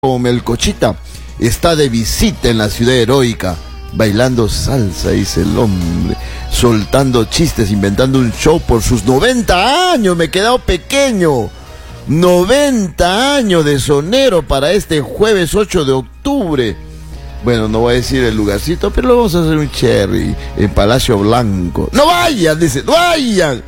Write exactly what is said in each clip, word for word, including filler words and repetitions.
como Melcochita está de visita en la ciudad heroica, bailando salsa, dice el hombre, soltando chistes, inventando un show por sus noventa años. Me he quedado pequeño. noventa años de sonero para este jueves ocho de octubre. Bueno, no voy a decir el lugarcito, pero lo vamos a hacer un cherry en Palacio Blanco. ¡No vayan! Dice, ¡no vayan!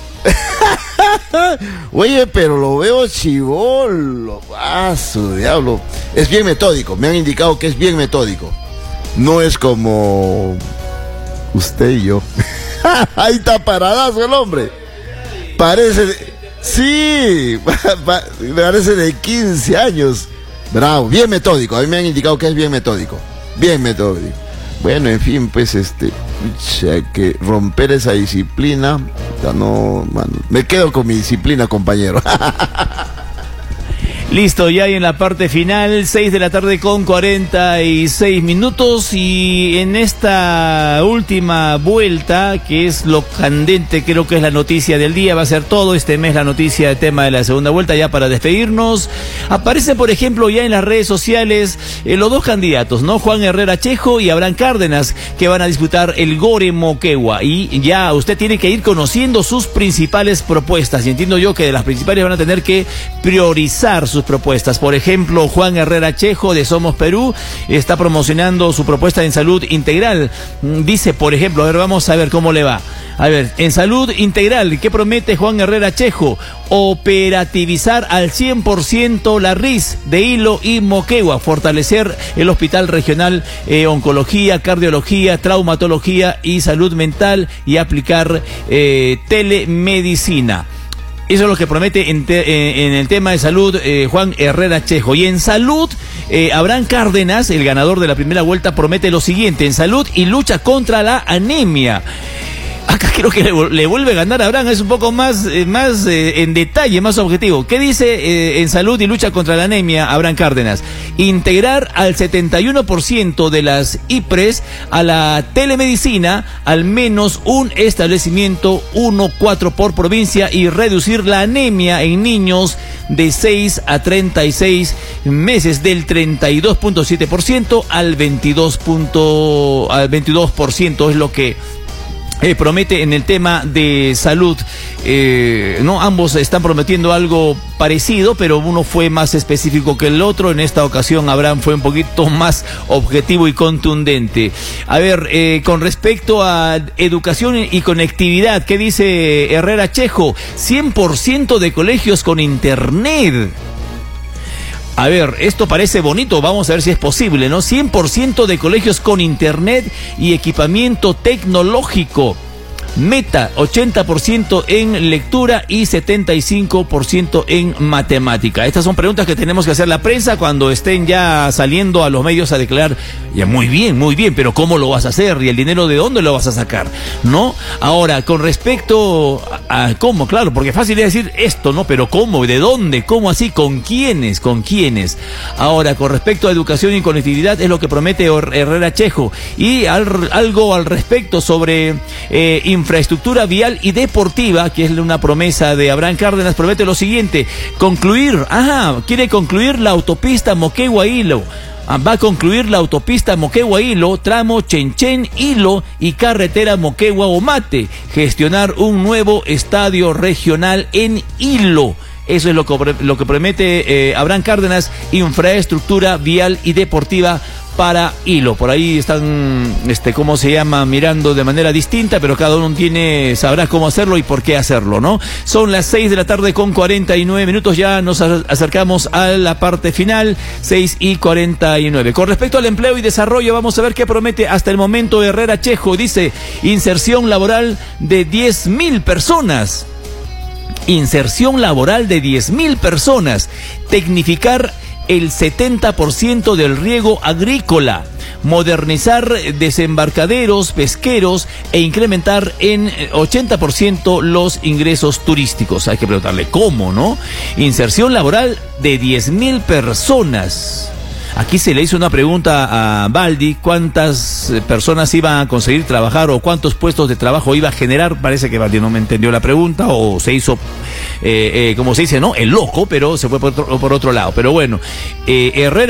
Oye, pero lo veo chibolo. ¡Ah, su diablo! Es bien metódico, me han indicado que es bien metódico. No es como usted y yo. Ahí está paradazo el hombre. Parece... Sí, parece de quince años. Bravo, bien metódico. A mí me han indicado que es bien metódico. Bien metódico. Bueno, en fin, pues este, hay que romper esa disciplina. No, man, me quedo con mi disciplina, compañero. Listo, ya en la parte final, seis de la tarde con cuarenta y seis minutos, y en esta última vuelta, que es lo candente, creo que es la noticia del día, va a ser todo este mes la noticia, el tema de la segunda vuelta, ya para despedirnos. Aparece, por ejemplo, ya en las redes sociales eh, los dos candidatos, ¿no? Juan Herrera Chejo y Abraham Cárdenas, que van a disputar el Gore Moquegua, y ya usted tiene que ir conociendo sus principales propuestas, y entiendo yo que de las principales van a tener que priorizar sus propuestas. Por ejemplo, Juan Herrera Chejo de Somos Perú está promocionando su propuesta en salud integral. Dice, por ejemplo, a ver, vamos a ver cómo le va. A ver, en salud integral, ¿qué promete Juan Herrera Chejo? Operativizar al cien por ciento la R I S de Hilo y Moquegua, fortalecer el hospital regional, eh, oncología, cardiología, traumatología y salud mental, y aplicar eh, telemedicina. Eso es lo que promete en, te, en el tema de salud eh, Juan Herrera Chejo. Y en salud, eh, Abraham Cárdenas, el ganador de la primera vuelta, promete lo siguiente: en salud y lucha contra la anemia. Acá creo que le, le vuelve a ganar a Abraham, es un poco más, eh, más eh, en detalle, más objetivo. ¿Qué dice eh, en salud y lucha contra la anemia Abraham Cárdenas? Integrar al setenta y uno por ciento de las I P R E S a la telemedicina, al menos un establecimiento, uno, cuatro por provincia, y reducir la anemia en niños de seis a treinta y seis meses del treinta y dos punto siete por ciento al veintidós por ciento, es lo que Eh, promete en el tema de salud. Eh, no, ambos están prometiendo algo parecido, pero uno fue más específico que el otro. En esta ocasión Abraham fue un poquito más objetivo y contundente. A ver, eh, con respecto a educación y conectividad, ¿qué dice Herrera Chejo? cien por ciento de colegios con internet. A ver, esto parece bonito, vamos a ver si es posible, ¿no? cien por ciento de colegios con internet y equipamiento tecnológico. Meta, ochenta por ciento en lectura y setenta y cinco por ciento en matemática. Estas son preguntas que tenemos que hacer la prensa cuando estén ya saliendo a los medios a declarar. Ya, muy bien, muy bien, pero ¿cómo lo vas a hacer? ¿Y el dinero de dónde lo vas a sacar? ¿No? Ahora, con respecto a, a cómo, claro, porque fácil es decir esto, ¿no? Pero ¿cómo? ¿De dónde? ¿Cómo así? ¿Con quiénes? ¿Con quiénes? Ahora, con respecto a educación y conectividad, es lo que promete Herrera Chejo. Y al, algo al respecto sobre eh, infraestructura vial y deportiva, que es una promesa de Abraham Cárdenas, promete lo siguiente: concluir, ajá, quiere concluir la autopista Moquegua-Hilo. Va a concluir la autopista Moquegua-Hilo, tramo Chenchen-Hilo y carretera Moquegua-Omate. Gestionar un nuevo estadio regional en Hilo. Eso es lo que, lo que promete eh, Abraham Cárdenas, infraestructura vial y deportiva para Hilo. Por ahí están, este, ¿cómo se llama? Mirando de manera distinta, pero cada uno tiene, sabrá cómo hacerlo y por qué hacerlo, ¿no? Son las seis de la tarde con cuarenta y nueve minutos, ya nos acercamos a la parte final, seis y cuarenta y nueve. Con respecto al empleo y desarrollo, vamos a ver qué promete hasta el momento Herrera Chejo. Dice, inserción laboral de diez mil personas. Inserción laboral de diez mil personas. Tecnificar el setenta por ciento del riego agrícola, modernizar desembarcaderos pesqueros e incrementar en ochenta por ciento los ingresos turísticos. Hay que preguntarle cómo, ¿no? Inserción laboral de diez mil personas. Aquí se le hizo una pregunta a Baldi, cuántas personas iban a conseguir trabajar o cuántos puestos de trabajo iba a generar. Parece que Baldi no me entendió la pregunta o se hizo eh, eh, como se dice, ¿no? El loco, pero se fue por otro, por otro lado. Pero bueno, eh, Herrera